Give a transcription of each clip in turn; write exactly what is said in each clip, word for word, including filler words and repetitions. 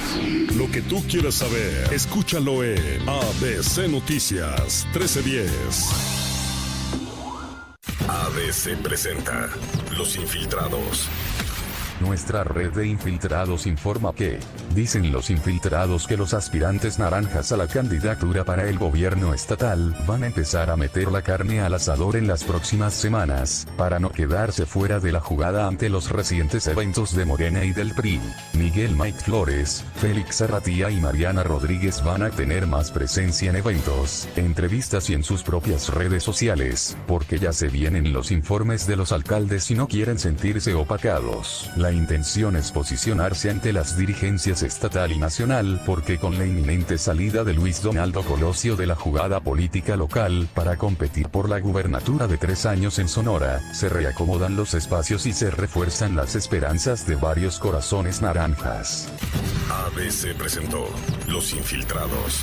Lo que tú quieres saber, escúchalo en A B C Noticias trece diez. A B C presenta Los Infiltrados. Nuestra red de infiltrados informa que, dicen los infiltrados que los aspirantes naranjas a la candidatura para el gobierno estatal van a empezar a meter la carne al asador en las próximas semanas, para no quedarse fuera de la jugada ante los recientes eventos de Morena y del P R I. Miguel Mike Flores, Félix Arratía y Mariana Rodríguez van a tener más presencia en eventos, entrevistas y en sus propias redes sociales, porque ya se vienen los informes de los alcaldes y no quieren sentirse opacados. La intención es posicionarse ante las dirigencias estatal y nacional, porque con la inminente salida de Luis Donaldo Colosio de la jugada política local para competir por la gubernatura de tres años en Sonora, se reacomodan los espacios y se refuerzan las esperanzas de varios corazones naranjas. A B C presentó Los Infiltrados.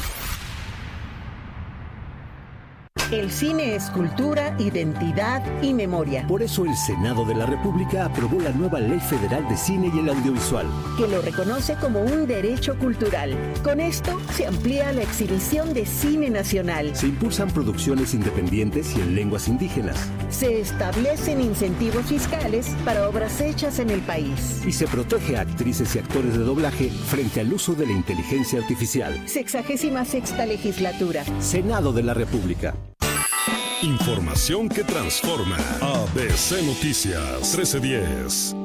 El cine es cultura, identidad y memoria. Por eso el Senado de la República aprobó la nueva Ley Federal de Cine y el Audiovisual, que lo reconoce como un derecho cultural. Con esto se amplía la exhibición de cine nacional. Se impulsan producciones independientes y en lenguas indígenas. Se establecen incentivos fiscales para obras hechas en el país. Y se protege a actrices y actores de doblaje frente al uso de la inteligencia artificial. Sexagésima sexta legislatura. Senado de la República. Información que transforma. A B C Noticias trece diez.